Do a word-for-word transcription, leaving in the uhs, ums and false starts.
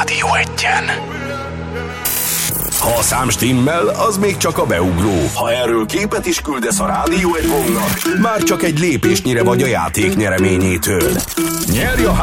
Rádió Egyen. Ha a szám stimmel, az még csak a beugró. Ha erről képet is küldesz a Rádió Egy-nak, már csak egy lépésnyire vagy a játék nyereményétől. Nyerj a